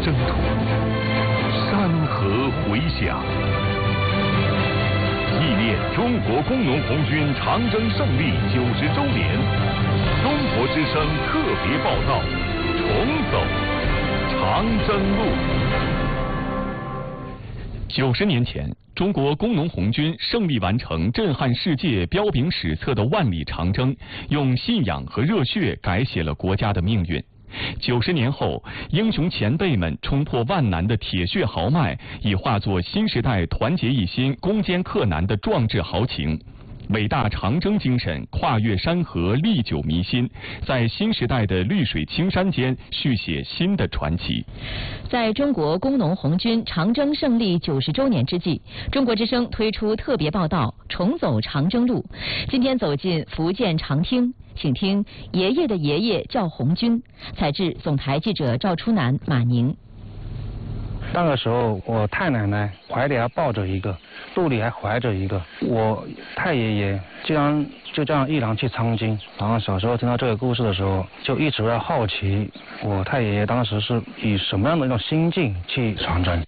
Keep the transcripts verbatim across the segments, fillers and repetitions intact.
征途，山河回响。纪念中国工农红军长征胜利九十周年，中国之声特别报道：重走长征路。九十年前，中国工农红军胜利完成震撼世界、彪炳史册的万里长征，用信仰和热血改写了国家的命运。九十年后，英雄前辈们冲破万难的铁血豪迈，已化作新时代团结一心、攻坚克难的壮志豪情。伟大长征精神跨越山河，历久弥新，在新时代的绿水青山间续写新的传奇。 在中国工农红军长征胜利九十周年之际，中国之声推出特别报道《重走长征路》。今天走进福建长汀，请听爷爷的爷爷叫红军。采制总台记者赵初南、马宁。 那个时候，我太奶奶怀里还抱着一个，肚里还怀着一个。我太爷爷这样就这样一郎去苍津。然后小时候听到这个故事的时候，就一直在好奇，我太爷爷当时是以什么样的一种心境去长征。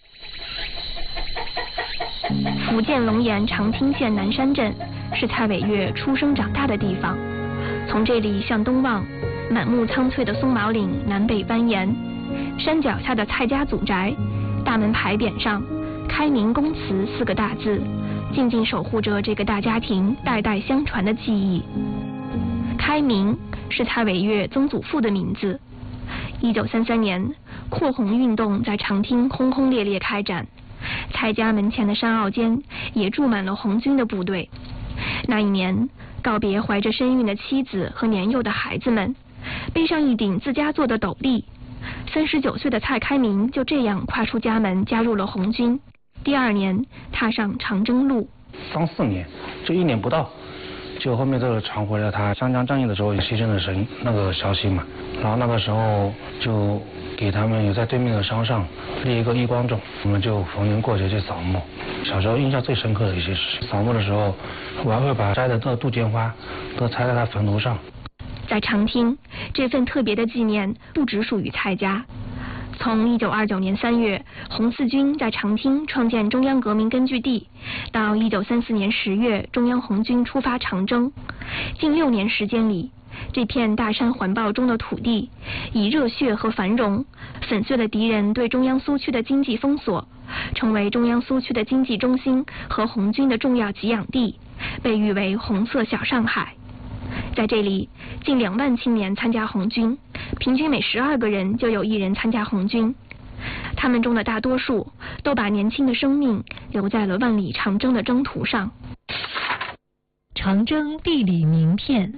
福建龙岩长汀县南山镇是蔡伟岳出生长大的地方。从这里向东望，满目苍翠的松毛岭南北蜿蜒，山脚下的蔡家祖宅。大门牌匾上“开明公祠”四个大字，静静守护着这个大家庭代代相传的记忆。开明是蔡伟岳曾祖父的名字。一九三三年，扩红运动在长汀轰轰烈烈开展，蔡家门前的山坳间也住满了红军的部队。那一年，告别怀着身孕的妻子和年幼的孩子们，背上一顶自家做的斗笠。三十九岁的蔡开明就这样跨出家门，加入了红军。第二年，踏上长征路。 三四年，就一年不到，就后面这个传回了他湘江战役的时候牺牲的神那个消息嘛。然后那个时候就给他们有在对面的山上立一个义光冢，我们就逢年过节去扫墓。小时候印象最深刻的一些事，扫墓的时候，我还会把摘的这杜鹃花都插在他坟头上。 在长汀，这份特别的纪念不只属于蔡家。从一九二九年三月，红四军在长汀创建中央革命根据地，到一九三四年十月，中央红军出发长征，近六年时间里，这片大山环抱中的土地，以热血和繁荣，粉碎了敌人对中央苏区的经济封锁，成为中央苏区的经济中心和红军的重要给养地，被誉为红色小上海。在这里，近两万青年参加红军，平均每十二个人就有一人参加红军。他们中的大多数都把年轻的生命留在了万里长征的征途上。 长征地理名片。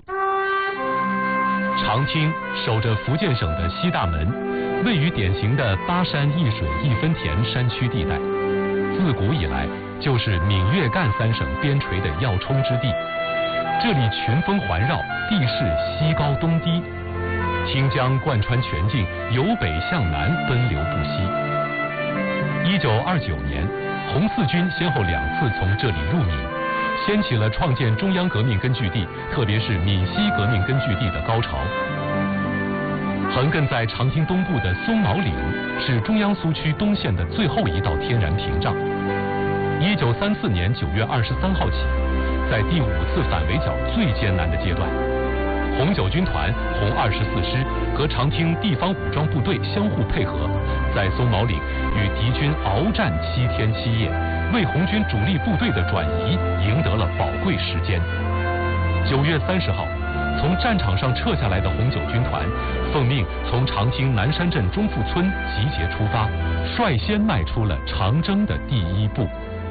长汀守着福建省的西大门，位于典型的巴山一水一分田山区地带，自古以来就是闽粤赣三省边陲的要冲之地。这里群峰环绕，地势西高东低，汀江贯穿全境，由北向南奔流不息。一九二九年，红四军先后两次从这里入闽，掀起了创建中央革命根据地，特别是闽西革命根据地的高潮。横亘在长汀东部的松毛岭是中央苏区东线的最后一道天然屏障。一九三四年九月二十三号起，在第五次反围剿最艰难的阶段，红九军团、红二十四师和长汀地方武装部队相互配合，在松毛岭与敌军鏖战七天七夜，为红军主力部队的转移赢得了宝贵时间。九月三十号，从战场上撤下来的红九军团，奉命从长汀南山镇中富村集结出发，率先迈出了长征的第一步。